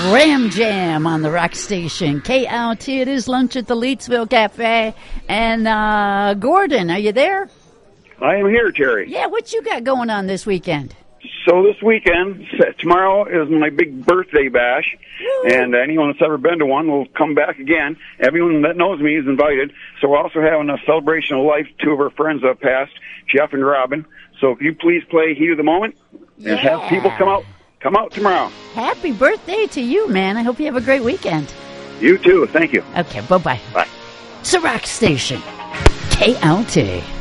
Ram Jam on the rock station. KLT, it is lunch at the Leetsville Cafe. And Gordon, are you there? I am here, Terry. Yeah, what you got going on this weekend? So this weekend, tomorrow is my big birthday bash, and anyone that's ever been to one will come back again. Everyone that knows me is invited. So we're also having a celebration of life. Two of our friends have passed, Jeff and Robin. So if you please play Heat of the Moment and have people come out tomorrow. Happy birthday to you, man. I hope you have a great weekend. You too. Thank you. Okay, bye-bye. Bye. It's a rock station. KLT.